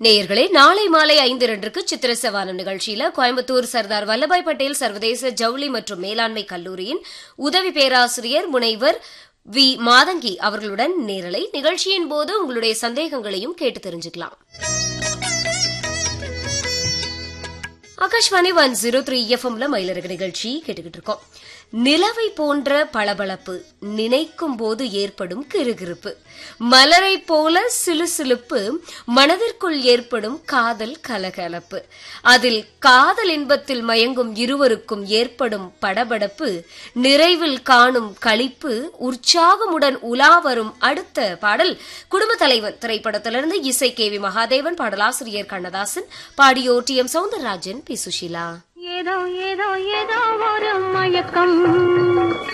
நேயர்களே, நாளை மாலை 5:02 சித்திர சவானம் நிகழ்ச்சியில கோயம்புத்தூர் சர்தார் வல்லபாய் பட்டேல் சர்வதேச ஜவுளி மற்றும் மேலாண்மை கல்லூரியின் உதவி பேராசிரியர் முனைவர் வி மாதங்கி அவர்களுடன் நேரலை நிகழ்ச்சியின் போது உங்களுடைய சந்தேகங்களையும் கேட்டு தெரிஞ்சுக்கலாம். ஆகாஷ்வாணி 103 எஃப்எம்ல மயிலரகு நிகழ்ச்சி கேட்டுக்கிட்டு இருக்கோம். நிலவை போன்ற பளபளப்பு, நினைக்கும் போது ஏற்படும் கிறுகிறுப்பு, மலரை போல சிலுசிலுப்பு, மனதிற்குள் ஏற்படும் காதல் கலகலப்பு, அதில் காதல் இன்பத்தில் மயங்கும் இருவருக்கும் ஏற்படும் படபடப்பு, நிறைவில் காணும் களிப்பு, உற்சாகமுடன் உலாவரும் அடுத்த பாடல் குடும்ப தலைவன் திரைப்படத்திலிருந்து இசை கேவி மகாதேவன், பாடலாசிரியர் Kannadasan, பாடியோர் D M Soundararajan, B Sushila. ஏதோ ஏதோ ஏதோ ஒரு மயக்கம்